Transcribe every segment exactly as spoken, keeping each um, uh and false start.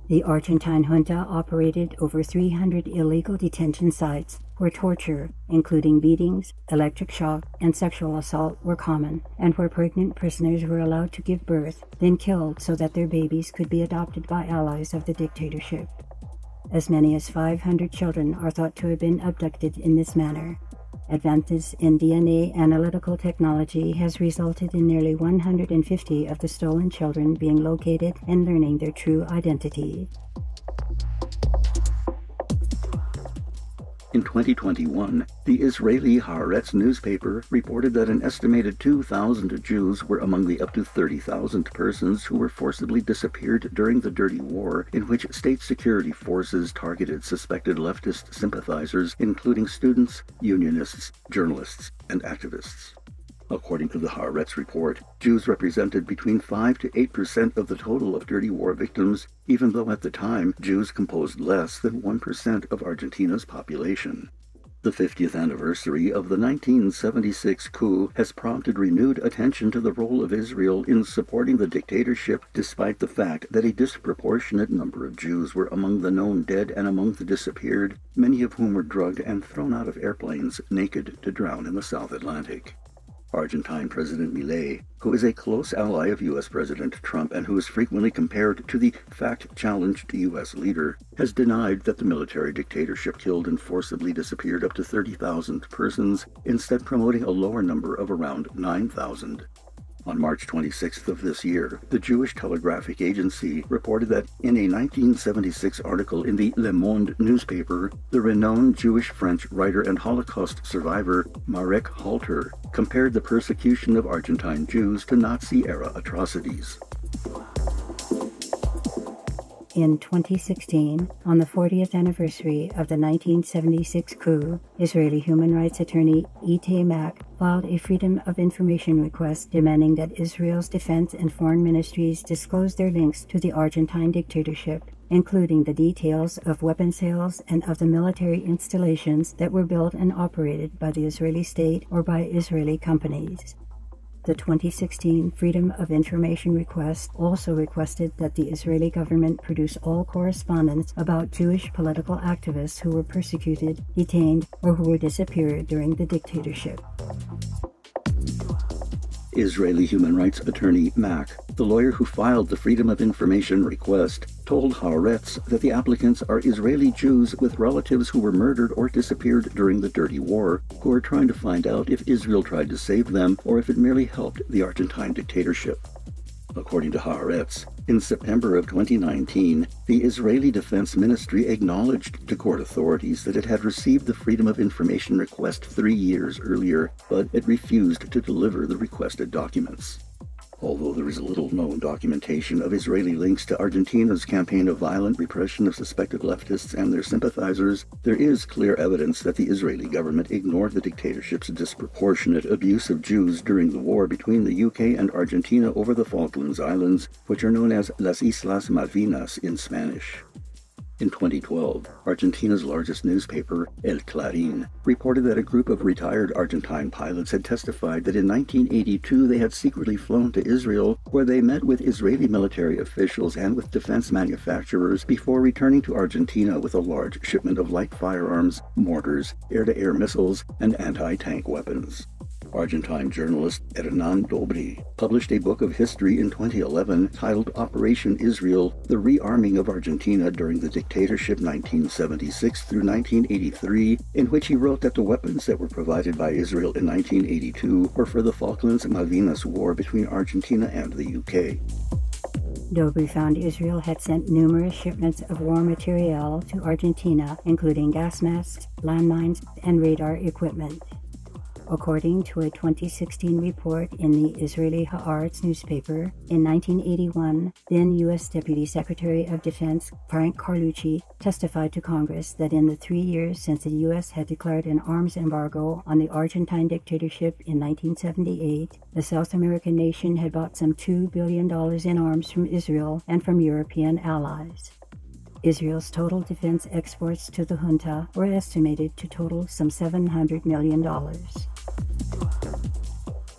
The Argentine junta operated over three hundred illegal detention sites where torture, including beatings, electric shock, and sexual assault, were common, and where pregnant prisoners were allowed to give birth, then killed so that their babies could be adopted by allies of the dictatorship. As many as five hundred children are thought to have been abducted in this manner. Advances in D N A analytical technology has resulted in nearly one hundred fifty of the stolen children being located and learning their true identity. In twenty twenty-one, the Israeli Haaretz newspaper reported that an estimated two thousand Jews were among the up to thirty thousand persons who were forcibly disappeared during the Dirty War, in which state security forces targeted suspected leftist sympathizers, including students, unionists, journalists, and activists. According to the Haaretz report, Jews represented between five to eight percent of the total of Dirty War victims, even though at the time Jews composed less than one percent of Argentina's population. The fiftieth anniversary of the nineteen seventy-six coup has prompted renewed attention to the role of Israel in supporting the dictatorship, despite the fact that a disproportionate number of Jews were among the known dead and among the disappeared, many of whom were drugged and thrown out of airplanes naked to drown in the South Atlantic. Argentine President Milei, who is a close ally of U S President Trump and who is frequently compared to the fact-challenged U S leader, has denied that the military dictatorship killed and forcibly disappeared up to thirty thousand persons, instead promoting a lower number of around nine thousand. On March twenty-sixth of this year, the Jewish Telegraphic Agency reported that in a nineteen seventy-six article in the Le Monde newspaper, the renowned Jewish-French writer and Holocaust survivor Marek Halter compared the persecution of Argentine Jews to Nazi-era atrocities. In twenty sixteen, on the fortieth anniversary of the nineteen seventy-six coup, Israeli human rights attorney Itamar filed a Freedom of Information request demanding that Israel's defense and foreign ministries disclose their links to the Argentine dictatorship, including the details of weapon sales and of the military installations that were built and operated by the Israeli state or by Israeli companies. The twenty sixteen Freedom of Information request also requested that the Israeli government produce all correspondence about Jewish political activists who were persecuted, detained, or who were disappeared during the dictatorship. Israeli human rights attorney Mack, the lawyer who filed the Freedom of Information request, told Haaretz that the applicants are Israeli Jews with relatives who were murdered or disappeared during the Dirty War, who are trying to find out if Israel tried to save them or if it merely helped the Argentine dictatorship. According to Haaretz, in September of twenty nineteen, the Israeli Defense Ministry acknowledged to court authorities that it had received the Freedom of Information request three years earlier, but it refused to deliver the requested documents. Although there is little known documentation of Israeli links to Argentina's campaign of violent repression of suspected leftists and their sympathizers, there is clear evidence that the Israeli government ignored the dictatorship's disproportionate abuse of Jews during the war between the U K and Argentina over the Falklands Islands, which are known as Las Islas Malvinas in Spanish. In twenty twelve, Argentina's largest newspaper, El Clarín, reported that a group of retired Argentine pilots had testified that in nineteen eighty-two they had secretly flown to Israel, where they met with Israeli military officials and with defense manufacturers before returning to Argentina with a large shipment of light firearms, mortars, air-to-air missiles, and anti-tank weapons. Argentine journalist Hernan Dobry published a book of history in twenty eleven titled Operation Israel, The Rearming of Argentina During the Dictatorship nineteen seventy-six through nineteen eighty-three, in which he wrote that the weapons that were provided by Israel in nineteen eighty-two were for the Falklands Malvinas War between Argentina and the U K. Dobry found Israel had sent numerous shipments of war materiel to Argentina, including gas masks, landmines, and radar equipment. According to a twenty sixteen report in the Israeli Haaretz newspaper, in nineteen eighty-one, then U S Deputy Secretary of Defense Frank Carlucci testified to Congress that in the three years since the U S had declared an arms embargo on the Argentine dictatorship in nineteen seventy-eight, the South American nation had bought some two billion dollars in arms from Israel and from European allies. Israel's total defense exports to the junta were estimated to total some seven hundred million dollars.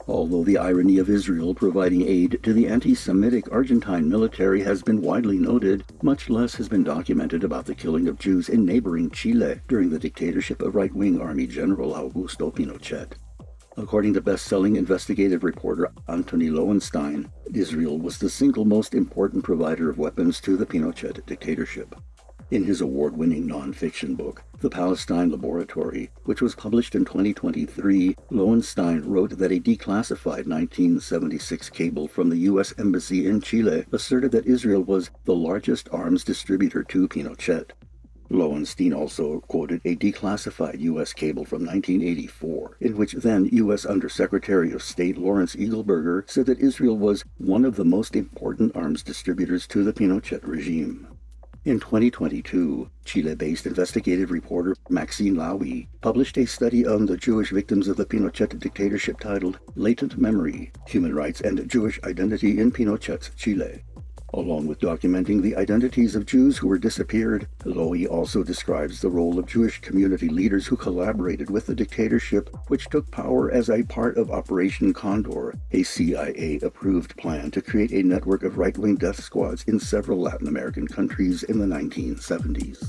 Although the irony of Israel providing aid to the anti-Semitic Argentine military has been widely noted, much less has been documented about the killing of Jews in neighboring Chile during the dictatorship of right-wing Army General Augusto Pinochet. According to best-selling investigative reporter Antony Lowenstein, Israel was the single most important provider of weapons to the Pinochet dictatorship. In his award-winning non-fiction book, The Palestine Laboratory, which was published in twenty twenty-three, Lowenstein wrote that a declassified nineteen seventy-six cable from the U S Embassy in Chile asserted that Israel was the largest arms distributor to Pinochet. Lowenstein also quoted a declassified U S cable from nineteen eighty-four, in which then U S Undersecretary of State Lawrence Eagleburger said that Israel was one of the most important arms distributors to the Pinochet regime. In twenty twenty-two, Chile-based investigative reporter Maxine Lowy published a study on the Jewish victims of the Pinochet dictatorship titled Latent Memory, Human Rights and Jewish Identity in Pinochet's Chile. Along with documenting the identities of Jews who were disappeared, Lowy also describes the role of Jewish community leaders who collaborated with the dictatorship, which took power as a part of Operation Condor, a C I A-approved plan to create a network of right-wing death squads in several Latin American countries in the nineteen seventies.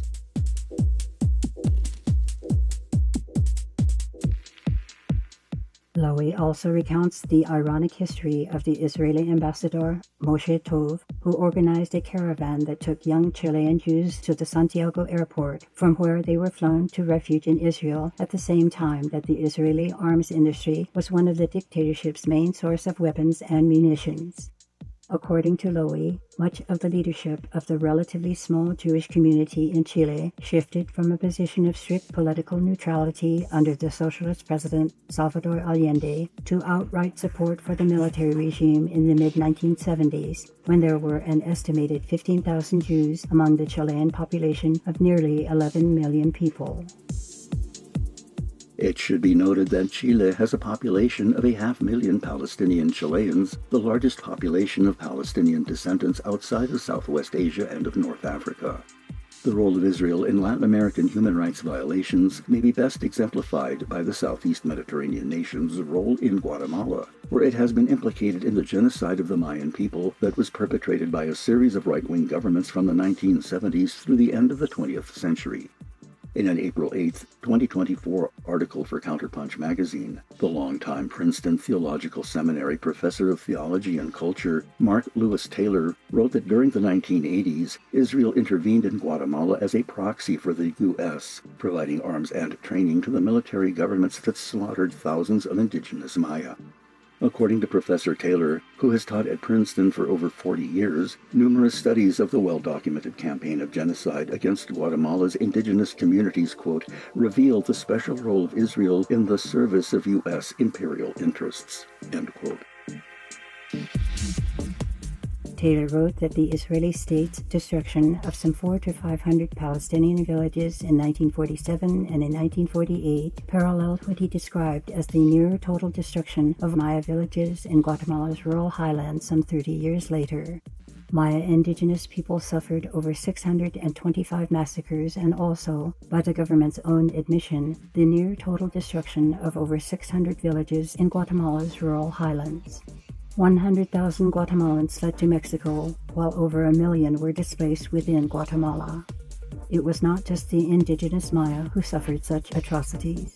Lowy also recounts the ironic history of the Israeli ambassador Moshe Tov, who organized a caravan that took young Chilean Jews to the Santiago airport, from where they were flown to refuge in Israel at the same time that the Israeli arms industry was one of the dictatorship's main source of weapons and munitions. According to Lowy, much of the leadership of the relatively small Jewish community in Chile shifted from a position of strict political neutrality under the socialist president Salvador Allende to outright support for the military regime in the mid nineteen seventies, when there were an estimated fifteen thousand Jews among the Chilean population of nearly eleven million people. It should be noted that Chile has a population of a half million Palestinian Chileans, the largest population of Palestinian descendants outside of Southwest Asia and of North Africa. The role of Israel in Latin American human rights violations may be best exemplified by the Southeast Mediterranean nation's role in Guatemala, where it has been implicated in the genocide of the Mayan people that was perpetrated by a series of right-wing governments from the nineteen seventies through the end of the twentieth century. In an April eighth, twenty twenty-four article for Counterpunch magazine, the longtime Princeton Theological Seminary professor of theology and culture, Mark Lewis Taylor, wrote that during the nineteen eighties, Israel intervened in Guatemala as a proxy for the U S, providing arms and training to the military governments that slaughtered thousands of indigenous Maya. According to Professor Taylor, who has taught at Princeton for over forty years, numerous studies of the well-documented campaign of genocide against Guatemala's indigenous communities, quote, reveal the special role of Israel in the service of U S imperial interests, end quote. Taylor wrote that the Israeli state's destruction of some four to five hundred Palestinian villages in nineteen forty-seven and in nineteen forty-eight paralleled what he described as the near-total destruction of Maya villages in Guatemala's rural highlands some thirty years later. Maya indigenous people suffered over six hundred twenty-five massacres and also, by the government's own admission, the near-total destruction of over six hundred villages in Guatemala's rural highlands. one hundred thousand Guatemalans fled to Mexico, while over a million were displaced within Guatemala. It was not just the indigenous Maya who suffered such atrocities.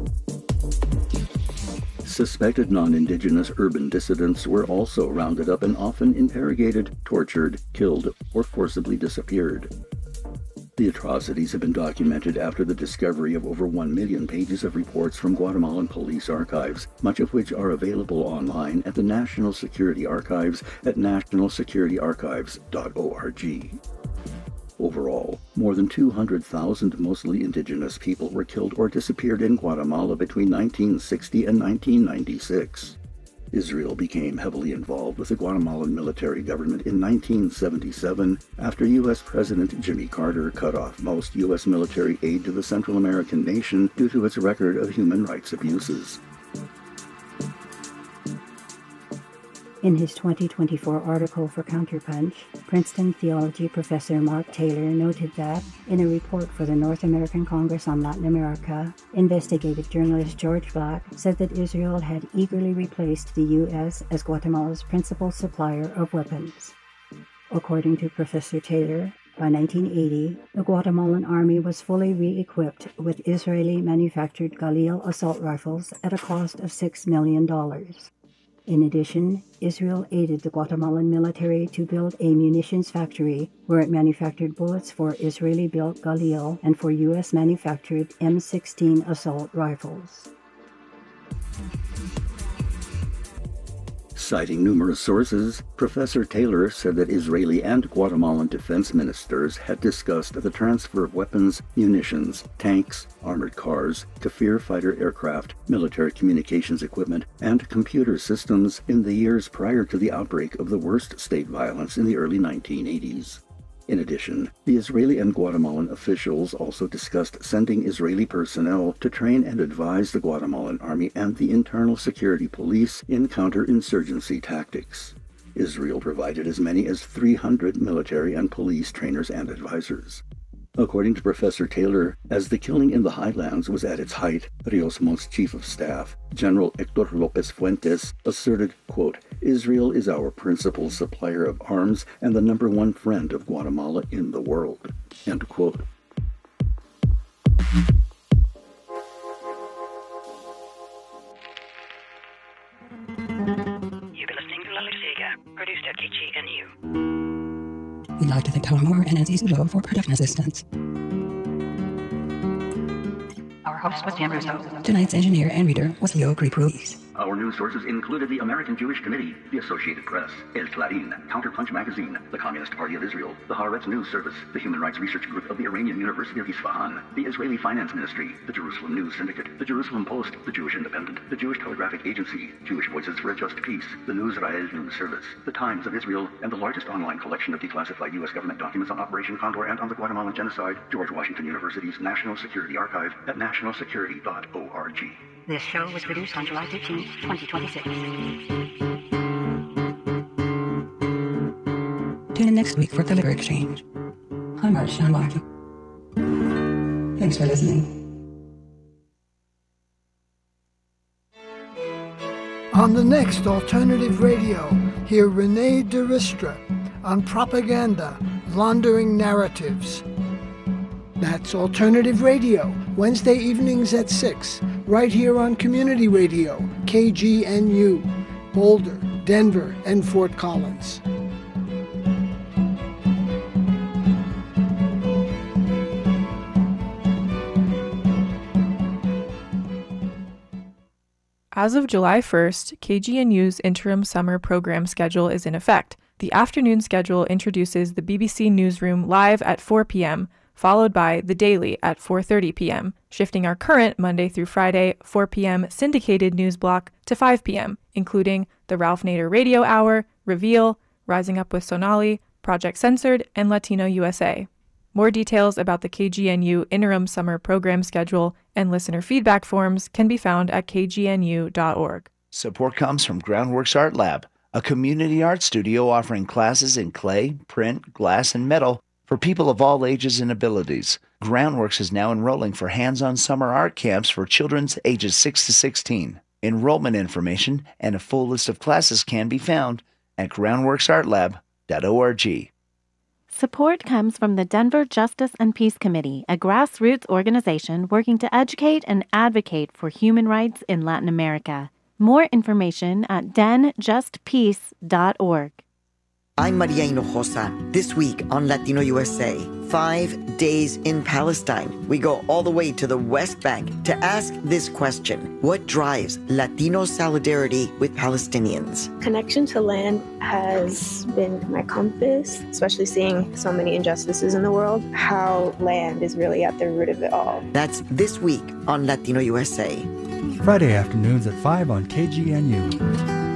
Suspected non-indigenous urban dissidents were also rounded up and often interrogated, tortured, killed, or forcibly disappeared. The atrocities have been documented after the discovery of over one million pages of reports from Guatemalan police archives, much of which are available online at the National Security Archives at national security archives dot org. Overall, more than two hundred thousand mostly indigenous people were killed or disappeared in Guatemala between nineteen sixty and nineteen ninety-six. Israel became heavily involved with the Guatemalan military government in nineteen seventy-seven after U S President Jimmy Carter cut off most U S military aid to the Central American nation due to its record of human rights abuses. In his twenty twenty-four article for Counterpunch, Princeton theology professor Mark Taylor noted that, in a report for the North American Congress on Latin America, investigative journalist George Black said that Israel had eagerly replaced the U S as Guatemala's principal supplier of weapons. According to Professor Taylor, by nineteen eighty, the Guatemalan army was fully re-equipped with Israeli-manufactured Galil assault rifles at a cost of six million dollars. In addition, Israel aided the Guatemalan military to build a munitions factory where it manufactured bullets for Israeli-built Galil and for U S-manufactured M sixteen assault rifles. Citing numerous sources, Professor Taylor said that Israeli and Guatemalan defense ministers had discussed the transfer of weapons, munitions, tanks, armored cars, Kafir fighter aircraft, military communications equipment, and computer systems in the years prior to the outbreak of the worst state violence in the early nineteen eighties. In addition, the Israeli and Guatemalan officials also discussed sending Israeli personnel to train and advise the Guatemalan army and the internal security police in counterinsurgency tactics. Israel provided as many as three hundred military and police trainers and advisors. According to Professor Taylor, as the killing in the highlands was at its height, Rios Montt's chief of staff, General Héctor López Fuentes, asserted, quote, "Israel is our principal supplier of arms and the number one friend of Guatemala in the world," end quote. You've been listening to La Liga, produced at K G N U. We'd like to thank Tower Moore and Nancy Sudo for production assistance. Our host was Dan Russo. Tonight's engineer and reader was Leo Grip-Ruiz. Our news sources included the American Jewish Committee, the Associated Press, El Clarín, Counterpunch Magazine, the Communist Party of Israel, the Haaretz News Service, the Human Rights Research Group of the Iranian University of Isfahan, the Israeli Finance Ministry, the Jerusalem News Syndicate, the Jerusalem Post, the Jewish Independent, the Jewish Telegraphic Agency, Jewish Voices for a Just Peace, the Newsrael News Service, the Times of Israel, and the largest online collection of declassified U S government documents on Operation Condor and on the Guatemalan genocide, George Washington University's National Security Archive at national security dot org. This show was produced on July thirteenth, twenty twenty-six. Tune in next week for The Liber Exchange. I'm Art Shanwaki. Thanks for listening. On the next Alternative Radio, hear Renee DeRistra on propaganda, laundering narratives. That's Alternative Radio, Wednesday evenings at six, right here on Community Radio, K G N U, Boulder, Denver, and Fort Collins. As of July first, K G N U's interim summer program schedule is in effect. The afternoon schedule introduces the B B C Newsroom live at four p.m., followed by The Daily at four thirty p.m., shifting our current Monday through Friday four p.m. syndicated news block to five p.m., including the Ralph Nader Radio Hour, Reveal, Rising Up with Sonali, Project Censored, and Latino U S A. More details about the K G N U interim summer program schedule and listener feedback forms can be found at k g n u dot org. Support comes from Groundworks Art Lab, a community art studio offering classes in clay, print, glass, and metal for people of all ages and abilities. Groundworks is now enrolling for hands-on summer art camps for children ages six to sixteen. Enrollment information and a full list of classes can be found at groundworks art lab dot org. Support comes from the Denver Justice and Peace Committee, a grassroots organization working to educate and advocate for human rights in Latin America. More information at den just peace dot org. I'm Maria Hinojosa. This week on Latino U S A, five days in Palestine. We go all the way to the West Bank to ask this question: what drives Latino solidarity with Palestinians? Connection to land has been my compass, especially seeing so many injustices in the world, how land is really at the root of it all. That's this week on Latino U S A. Friday afternoons at five on K G N U.